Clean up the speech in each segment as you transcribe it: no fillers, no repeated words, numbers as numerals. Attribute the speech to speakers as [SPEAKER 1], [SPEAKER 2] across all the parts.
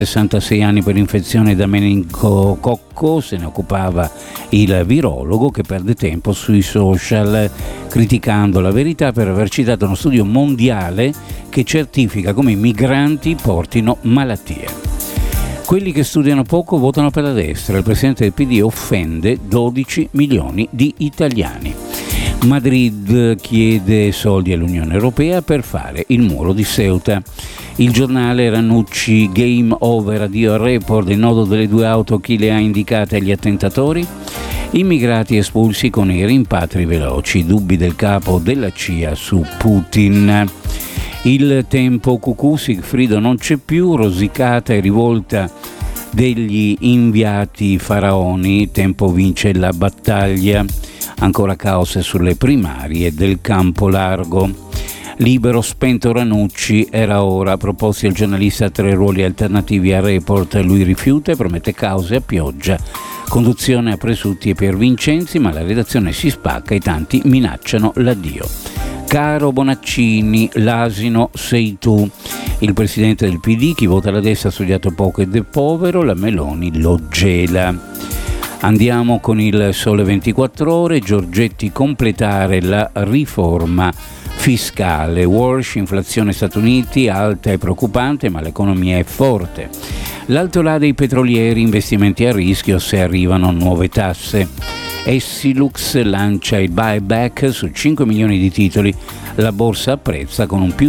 [SPEAKER 1] 66 anni per infezione da meningococco, se ne occupava il virologo che perde tempo sui social criticando la verità per aver citato uno studio mondiale che certifica come i migranti portino malattie. Quelli che studiano poco votano per la destra. Il presidente del PD offende 12 milioni di italiani. Madrid chiede soldi all'Unione Europea per fare il muro di Ceuta. Il giornale Ranucci, game over, addio al report, il nodo delle due auto, chi le ha indicate agli attentatori? Immigrati espulsi con i rimpatri veloci, dubbi del capo della CIA su Putin. Il tempo cucù, Sigfrido non c'è più, rosicata e rivolta degli inviati faraoni, tempo vince la battaglia, ancora caos sulle primarie del campo largo. Libero spento Ranucci, era ora, proposti al giornalista 3 ruoli alternativi al report, lui rifiuta e promette cause a pioggia, conduzione a Presutti e Pier Vincenzi, ma la redazione si spacca e tanti minacciano l'addio. Caro Bonaccini, l'asino sei tu. Il presidente del PD, chi vota la destra ha studiato poco ed è povero, la Meloni lo gela. Andiamo con il Sole 24 Ore, Giorgetti completare la riforma fiscale. Walsh, inflazione Stati Uniti alta e preoccupante, ma l'economia è forte. L'alto là dei petrolieri, investimenti a rischio se arrivano nuove tasse. Essilux lancia il buyback su 5 milioni di titoli, la borsa apprezza con un più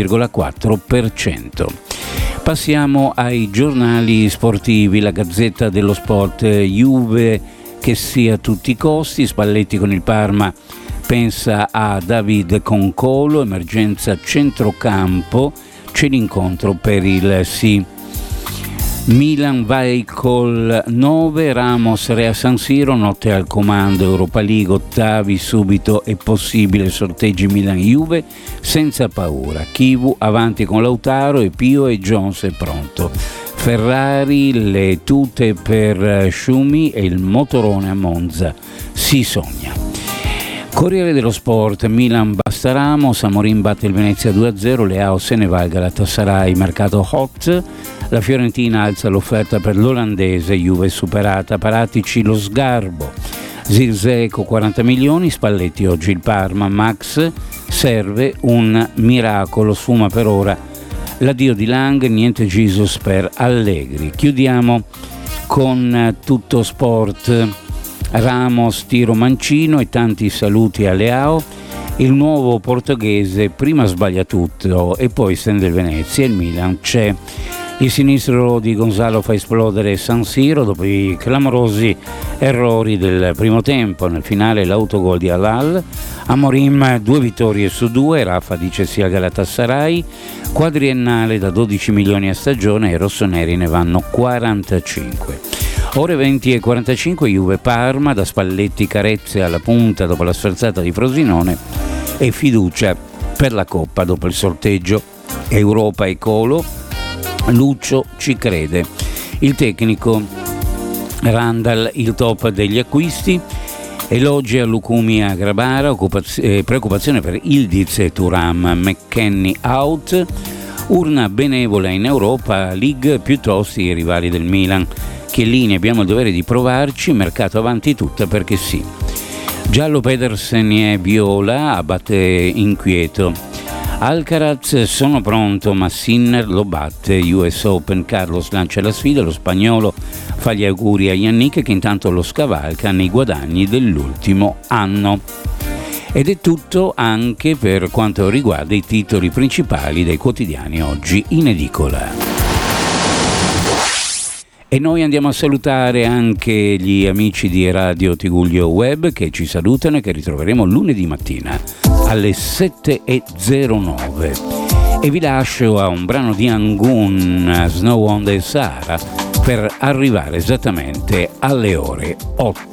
[SPEAKER 1] 2,4%. Passiamo ai giornali sportivi, la Gazzetta dello Sport, Juve che sia a tutti i costi, Spalletti con il Parma pensa a David Concolo, emergenza centrocampo, c'è l'incontro per il sì. Milan vai col 9, Ramos re a San Siro, notte al comando, Europa League, ottavi subito è possibile, sorteggi Milan-Juve senza paura, Chivu avanti con Lautaro e Pio e Jones è pronto, Ferrari, le tute per Schumi e il motorone a Monza, si sogna. Corriere dello Sport, Milan basta Ramos, Amorim batte il Venezia 2-0, Leao se ne va al Galatasaray, mercato hot, la Fiorentina alza l'offerta per l'olandese, Juve superata, Paratici lo sgarbo, Zirzeco 40 milioni, Spalletti oggi il Parma, Max serve un miracolo, sfuma per ora l'addio di Lang, niente Jesus per Allegri. Chiudiamo con Tutto Sport, Ramos, tiro mancino e tanti saluti a Leao, il nuovo portoghese prima sbaglia tutto e poi stende il Venezia, il Milan c'è. Il sinistro di Gonzalo fa esplodere San Siro dopo i clamorosi errori del primo tempo. Nel finale l'autogol di Halal. Amorim 2 vittorie su 2, Rafa dice sì al Galatasaray. Quadriennale da 12 milioni a stagione e i rossoneri ne vanno 45. Ore 20:45, Juve Parma, da Spalletti carezze alla punta dopo la sferzata di Frosinone e fiducia per la Coppa dopo il sorteggio. Europa e Colo, Lucio ci crede. Il tecnico Randall il top degli acquisti, elogi a Lucumi e a Grabara, preoccupazione per Ildiz e Thuram, McKennie out, urna benevola in Europa League piuttosto i rivali del Milan. Chiellini abbiamo il dovere di provarci, mercato avanti tutta perché sì. Giallo Pedersen e Viola abbatte inquieto. Alcaraz sono pronto ma Sinner lo batte, US Open, Carlos lancia la sfida, lo spagnolo fa gli auguri a Yannick che intanto lo scavalca nei guadagni dell'ultimo anno. Ed è tutto anche per quanto riguarda i titoli principali dei quotidiani oggi in edicola. E noi andiamo a salutare anche gli amici di Radio Tigullio Web che ci salutano e che ritroveremo lunedì mattina alle 7:09. E vi lascio a un brano di Angun, Snow on the Sahara, per arrivare esattamente alle ore 8.